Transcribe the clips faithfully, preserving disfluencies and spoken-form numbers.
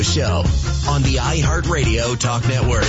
Show on the iHeartRadio Talk Network.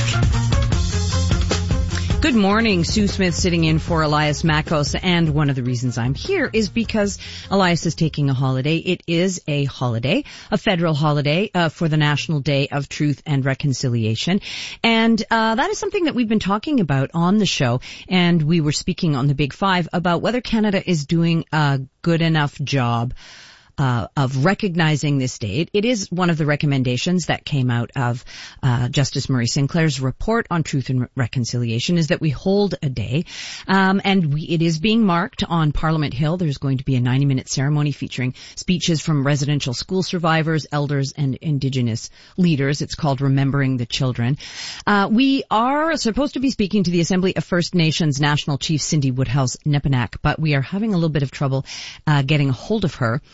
Good morning. Sue Smith sitting in for Elias Makos, and one of the reasons I'm here is because Elias is taking a holiday. It is a holiday, a federal holiday uh, for the National Day of Truth and Reconciliation, and uh, that is something that we've been talking about on the show, and we were speaking on the Big Five about whether Canada is doing a good enough job Uh, of recognizing this date. It is one of the recommendations that came out of uh, Justice Murray Sinclair's report on Truth and Re- Reconciliation, is that we hold a day, um, and we, it is being marked on Parliament Hill. There's going to be a ninety-minute ceremony featuring speeches from residential school survivors, elders, and Indigenous leaders. It's called Remembering the Children. Uh, we are supposed to be speaking to the Assembly of First Nations National Chief Cindy Woodhouse-Nepinak, but we are having a little bit of trouble uh, getting a hold of her.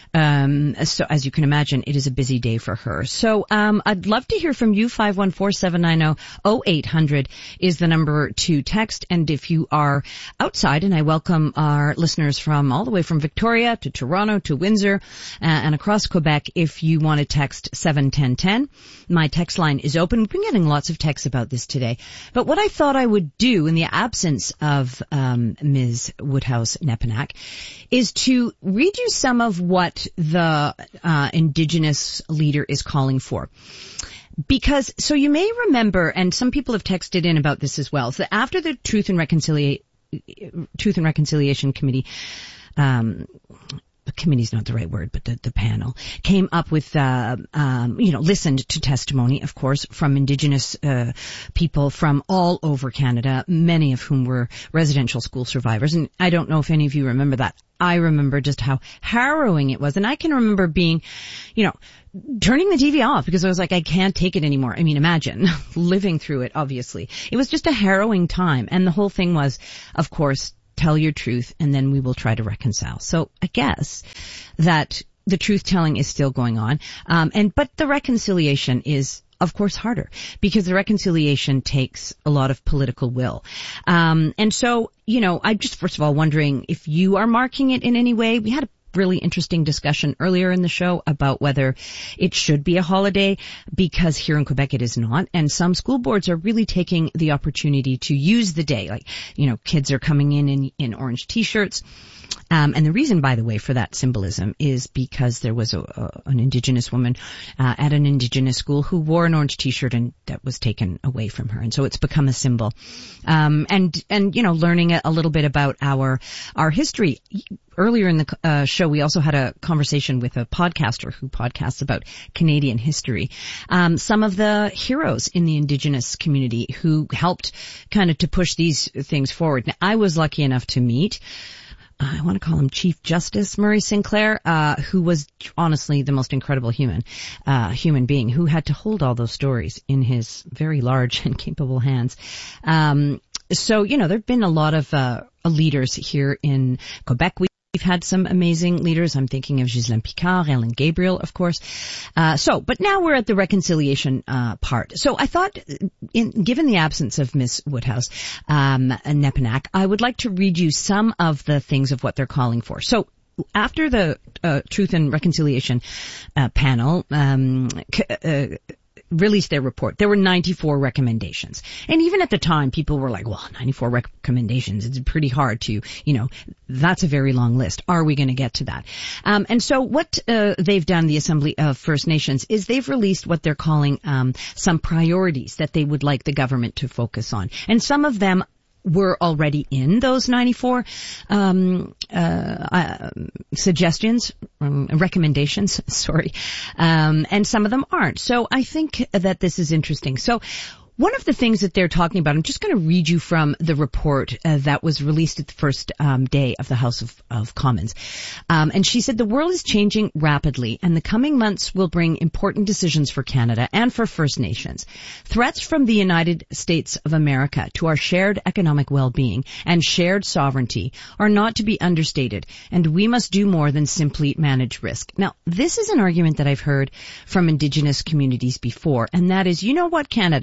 Um, so as you can imagine, it is a busy day for her. So, um, I'd love to hear from you. five one four, seven nine zero, zero eight hundred is the number to text. And if you are outside, and I welcome our listeners from all the way from Victoria to Toronto to Windsor, uh, and across Quebec, if you want to text seven one zero one zero. My text line is open. We've been getting lots of texts about this today. But what I thought I would do in the absence of, um, Miz Woodhouse-Nepinak is to read you some of what the uh, Indigenous leader is calling for. Because, so you may remember, and some people have texted in about this as well, so after the Truth and Reconcilia- Truth and Reconciliation Committee, um, the committee's not the right word, but the, the panel came up with, uh, um, you know, listened to testimony, of course, from Indigenous uh, people from all over Canada, many of whom were residential school survivors. And I don't know if any of you remember that. I remember just how harrowing it was. And I can remember being, you know, turning the T V off because I was like, I can't take it anymore. I mean, imagine living through it, obviously. It was just a harrowing time. And the whole thing was, of course, tell your truth, and then we will try to reconcile. So I guess that the truth-telling is still going on, um, and but the reconciliation is, of course, harder because the reconciliation takes a lot of political will. Um, and so, you know, I'm just first of all wondering if you are marking it in any way. We had a really interesting discussion earlier in the show about whether it should be a holiday, because here in Quebec it is not, and some school boards are really taking the opportunity to use the day. Like, you know, kids are coming in in, in orange t-shirts. Um, and the reason, by the way, for that symbolism is because there was a, a, an Indigenous woman uh, at an Indigenous school who wore an orange T-shirt, and that was taken away from her, and so it's become a symbol. Um, and and you know, learning a, a little bit about our our history. Earlier in the uh, show, we also had a conversation with a podcaster who podcasts about Canadian history. Um, some of the heroes in the Indigenous community who helped kind of to push these things forward. Now, I was lucky enough to meet, I want to call him Chief Justice Murray Sinclair, uh, who was honestly the most incredible human, uh, human being who had to hold all those stories in his very large and capable hands. Um, so, you know, there've been a lot of, uh, leaders here in Quebec. We We've had some amazing leaders. I'm thinking of Ghislaine Picard, Ellen Gabriel, of course. Uh, so, but now we're at the reconciliation, uh, part. So I thought, in, given the absence of Miss Woodhouse, um, Nepinak, I would like to read you some of the things of what they're calling for. So, after the, uh, Truth and Reconciliation, uh, panel, um, uh, released their report, there were ninety-four recommendations. And even at the time, people were like, well, ninety-four recommendations, it's pretty hard to, you know, that's a very long list. Are we going to get to that? Um, and so what uh, they've done, the Assembly of First Nations, is they've released what they're calling um, some priorities that they would like the government to focus on. And some of them were already in those ninety-four um, uh, uh, suggestions, um, recommendations, sorry, um, and some of them aren't. So I think that this is interesting. So one of the things that they're talking about, I'm just going to read you from the report uh, that was released at the first um, day of the House of, of Commons. Um, and she said, the world is changing rapidly, and the coming months will bring important decisions for Canada and for First Nations. Threats from the United States of America to our shared economic well-being and shared sovereignty are not to be understated, and we must do more than simply manage risk. Now, this is an argument that I've heard from Indigenous communities before, and that is, you know what, Canada, before you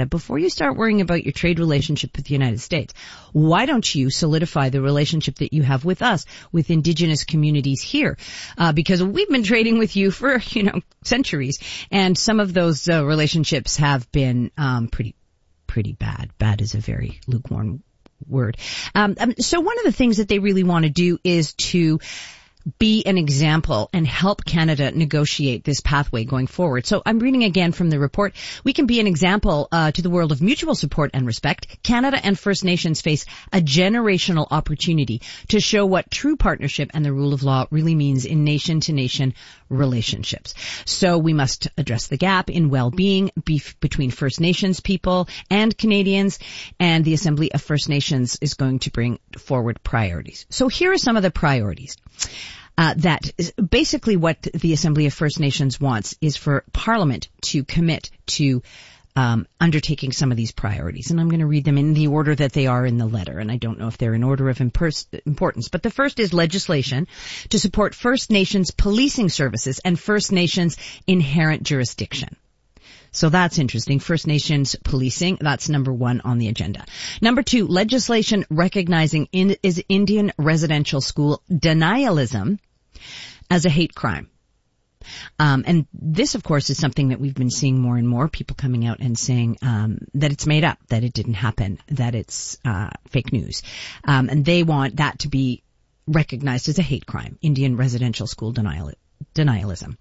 you start worrying about your trade relationship with the United States? Why don't you solidify the relationship that you have with us, with Indigenous communities here? Uh, because we've been trading with you for, you know, centuries, and some of those uh, relationships have been um, pretty, pretty bad. Bad is a very lukewarm word. Um, so one of the things that they really want to do is to be an example and help Canada negotiate this pathway going forward. So I'm reading again from the report. We can be an example uh, to the world of mutual support and respect. Canada and First Nations face a generational opportunity to show what true partnership and the rule of law really means in nation-to-nation relationships. So we must address the gap in well-being beef between First Nations people and Canadians, and the Assembly of First Nations is going to bring forward priorities. So here are some of the priorities. Uh, that is basically what the Assembly of First Nations wants is for Parliament to commit to um, undertaking some of these priorities. And I'm going to read them in the order that they are in the letter. And I don't know if they're in order of impers- importance. But the first is legislation to support First Nations policing services and First Nations inherent jurisdiction. So that's interesting. First Nations policing, that's number one on the agenda. Number two, legislation recognizing in, is Indian residential school denialism as a hate crime. Um, and this, of course, is something that we've been seeing more and more, people coming out and saying um, that it's made up, that it didn't happen, that it's uh, fake news. Um, and they want that to be recognized as a hate crime, Indian residential school denial, denialism.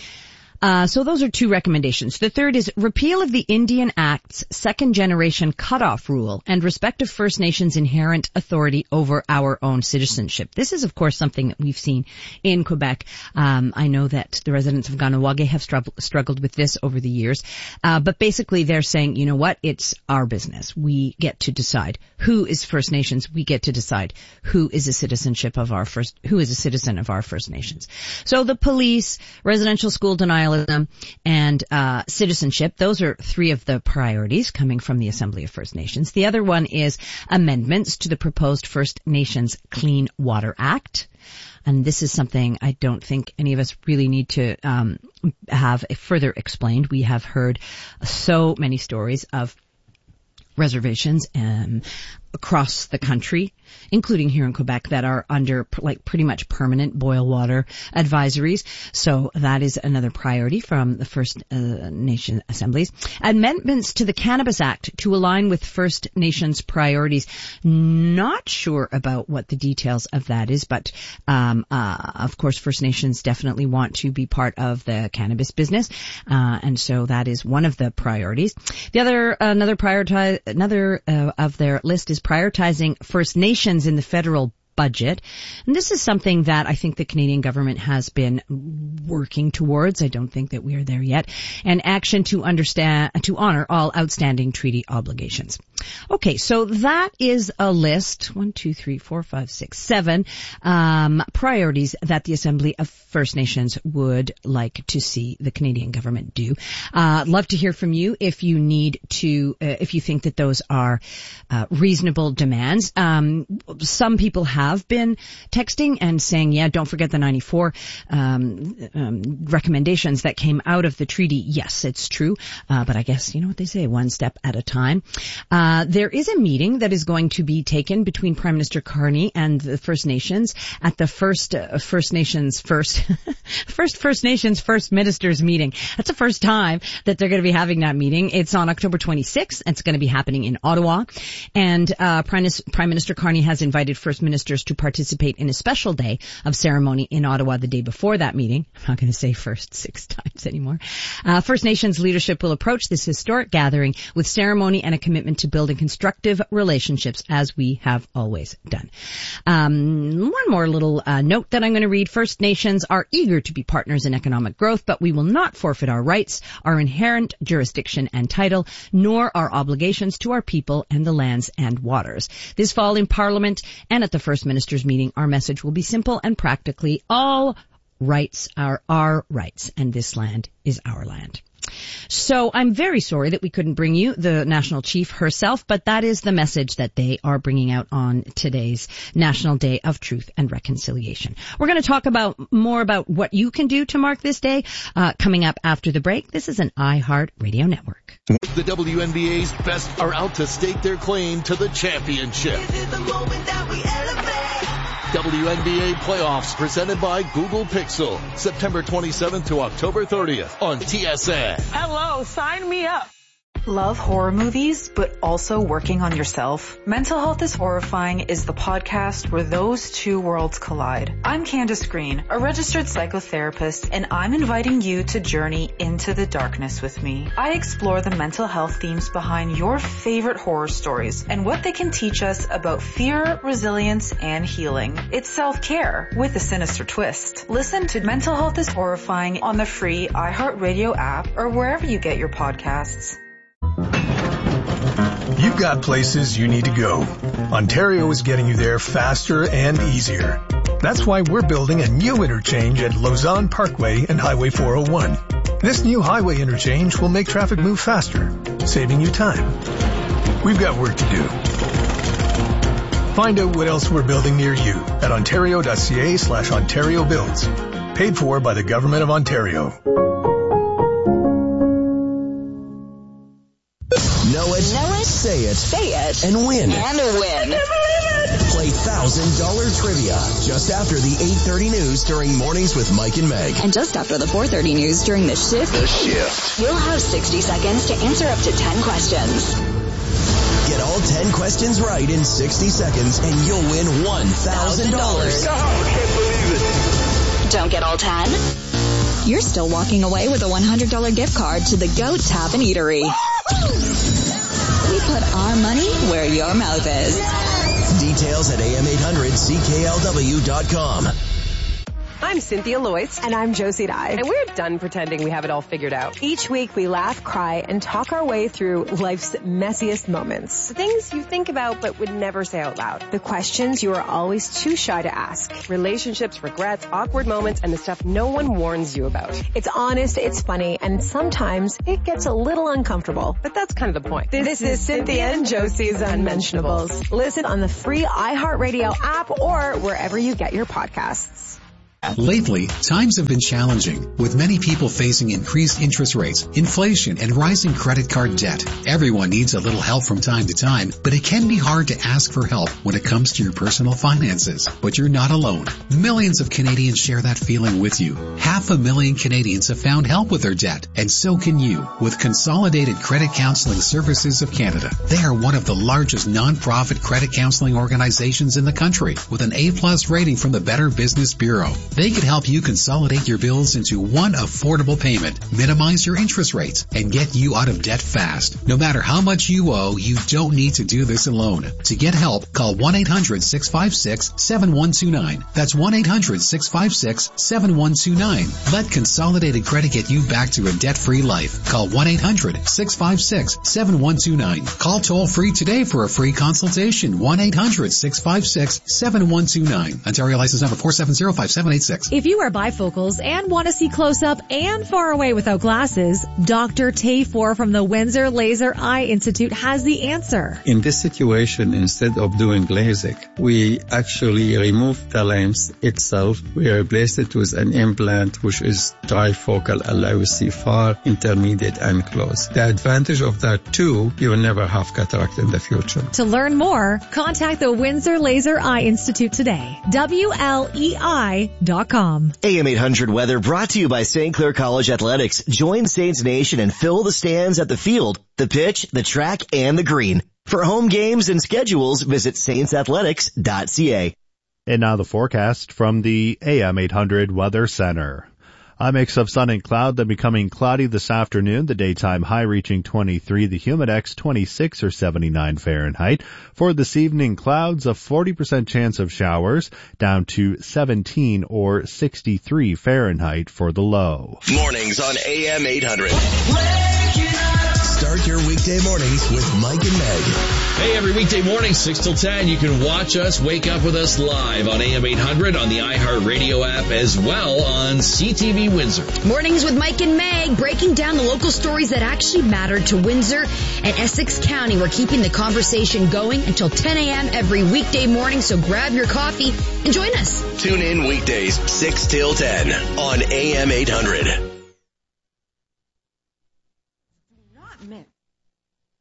Uh, so those are two recommendations. The third is repeal of the Indian Act's second generation cutoff rule and respect of First Nations inherent authority over our own citizenship. This is, of course, something that we've seen in Quebec. Um, I know that the residents of Kahnawake have strugg- struggled with this over the years. Uh, but basically they're saying, you know what? It's our business. We get to decide who is First Nations. We get to decide who is a citizenship of our first, who is a citizen of our First Nations. So the police, residential school denial, and uh citizenship, those are three of the priorities coming from the Assembly of First Nations. The other one is amendments to the proposed First Nations Clean Water Act. And this is something I don't think any of us really need to um have further explained. We have heard so many stories of reservations um, across the country, including here in Quebec, that are under like pretty much permanent boil water advisories. So that is another priority from the First uh, Nation assemblies. Amendments to the Cannabis Act to align with First Nations priorities. Not sure about what the details of that is, but um, uh, of course First Nations definitely want to be part of the cannabis business, uh, and so that is one of the priorities. The other another prioritize another uh, of their list is prioritizing First Nations in the federal budget. And this is something that I think the Canadian government has been working towards. I don't think that we are there yet. And action to understand, to honor all outstanding treaty obligations. Okay, so that is a list, one, two, three, four, five, six, seven, um, priorities that the Assembly of First Nations would like to see the Canadian government do. Uh, love to hear from you if you need to, uh, if you think that those are uh, reasonable demands. Um, some people have have been texting and saying, yeah, don't forget the ninety-four um, um, recommendations that came out of the treaty. Yes, it's true. Uh, but I guess, you know what they say, one step at a time. Uh, there is a meeting that is going to be taken between Prime Minister Carney and the First Nations at the first uh, First Nations first, first First Nations First Ministers meeting. That's the first time that they're going to be having that meeting. It's on October twenty-sixth. It's going to be happening in Ottawa. And uh, Prime, Prime Minister Carney has invited First Ministers to participate in a special day of ceremony in Ottawa the day before that meeting. I'm not going to say first six times anymore. Uh, First Nations leadership will approach this historic gathering with ceremony and a commitment to building constructive relationships as we have always done. Um, one more little uh, note that I'm going to read. First Nations are eager to be partners in economic growth, but we will not forfeit our rights, our inherent jurisdiction and title, nor our obligations to our people and the lands and waters. This fall in Parliament and at the First Ministers meeting, our message will be simple and practically all rights are our rights, and this land is our land. So I'm very sorry that we couldn't bring you the national chief herself, but that is the message that they are bringing out on today's National Day of Truth and Reconciliation. We're going to talk about more about what you can do to mark this day uh, coming up after the break. This is an iHeart Radio Network. The W N B A's best are out to stake their claim to the championship. This is the moment that we elevate. W N B A playoffs presented by Google Pixel, September twenty-seventh to October thirtieth on T S N. Hello, sign me up. Love horror movies, but also working on yourself? Mental Health is Horrifying is the podcast where those two worlds collide. I'm Candace Green, a registered psychotherapist, and I'm inviting you to journey into the darkness with me. I explore the mental health themes behind your favorite horror stories and what they can teach us about fear, resilience, and healing. It's self-care with a sinister twist. Listen to Mental Health is Horrifying on the free iHeartRadio app or wherever you get your podcasts. You've got places you need to go. Ontario is getting you there faster and easier. That's why we're building a new interchange at Lausanne Parkway and Highway four oh one. This new highway interchange will make traffic move faster, saving you time. We've got work to do. Find out what else we're building near you at ontario.ca slash Ontario Builds. Paid for by the Government of Ontario. Know it, know it, say it, say it, and win. And win. Play one thousand dollars trivia just after the eight thirty news during Mornings with Mike and Meg. And just after the four thirty news during The Shift. The Shift. You'll have sixty seconds to answer up to ten questions. Get all ten questions right in sixty seconds and you'll win one thousand dollars. Oh, I can't believe it. Don't get all ten? You're still walking away with a one hundred dollars gift card to the Goat Tap and Eatery. We put our money where your mouth is. Details at A M eight hundred C K L W dot com. I'm Cynthia Loyce. And I'm Josie Dye. And we're done pretending we have it all figured out. Each week we laugh, cry, and talk our way through life's messiest moments. The things you think about but would never say out loud. The questions you are always too shy to ask. Relationships, regrets, awkward moments, and the stuff no one warns you about. It's honest, it's funny, and sometimes it gets a little uncomfortable. But that's kind of the point. This, this is Cynthia and Josie's Unmentionables. Listen on the free iHeartRadio app or wherever you get your podcasts. Lately, times have been challenging, with many people facing increased interest rates, inflation, and rising credit card debt. Everyone needs a little help from time to time, but it can be hard to ask for help when it comes to your personal finances. But you're not alone. Millions of Canadians share that feeling with you. Half a million Canadians have found help with their debt, and so can you, with Consolidated Credit Counseling Services of Canada. They are one of the largest non-profit credit counseling organizations in the country, with an A-plus rating from the Better Business Bureau. They could help you consolidate your bills into one affordable payment, minimize your interest rates, and get you out of debt fast. No matter how much you owe, you don't need to do this alone. To get help, call one eight hundred six five six seven one two nine. That's one eight hundred six five six seven one two nine. Let Consolidated Credit get you back to a debt-free life. Call one eight hundred six five six seven one two nine. Call toll-free today for a free consultation. one eight hundred six five six seven one two nine. Ontario license number four seven zero five seven eight six. If you are bifocals and want to see close up and far away without glasses, Doctor Tafor from the Windsor Laser Eye Institute has the answer. In this situation, instead of doing LASIK, we actually remove the lens itself. We replace it with an implant which is trifocal, allows you to see far, intermediate, and close. The advantage of that too, you will never have cataract in the future. To learn more, contact the Windsor Laser Eye Institute today. W L E I dot com. A M eight hundred weather brought to you by Saint Clair College Athletics. Join Saints Nation and fill the stands at the field, the pitch, the track, and the green. For home games and schedules, visit saints athletics dot c a. And now the forecast from the A M eight hundred Weather Center. A mix of sun and cloud, then becoming cloudy this afternoon. The daytime high reaching twenty-three, the humidex twenty-six or seventy-nine Fahrenheit. For this evening, clouds, a forty percent chance of showers, down to seventeen or sixty-three Fahrenheit for the low. Mornings on A M eight hundred. Start your weekday mornings with Mike and Meg. Hey, every weekday morning, six till ten, you can watch us, wake up with us live on A M eight hundred, on the iHeartRadio app, as well on C T V Windsor. Mornings with Mike and Meg, breaking down the local stories that actually matter to Windsor and Essex County. We're keeping the conversation going until ten a.m. every weekday morning, so grab your coffee and join us. Tune in weekdays, six till ten on A M eight hundred.